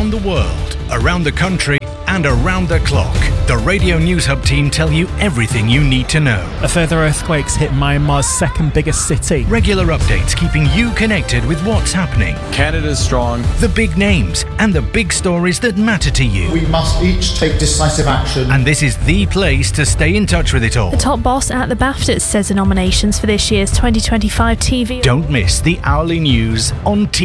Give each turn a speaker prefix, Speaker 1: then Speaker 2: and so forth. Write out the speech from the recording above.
Speaker 1: around the world, around the country, and around the clock. The Radio News Hub team tell you everything you need to know.
Speaker 2: A further earthquake's hit Myanmar's second biggest city.
Speaker 1: Regular updates keeping you connected with what's happening.
Speaker 3: Canada's strong.
Speaker 1: The big names and the big stories that matter to you.
Speaker 4: We must each take decisive action.
Speaker 1: And this is the place to stay in touch with it all.
Speaker 5: The top boss at the BAFTAs says the nominations for this year's 2025 TV.
Speaker 1: Don't miss the hourly news on TV.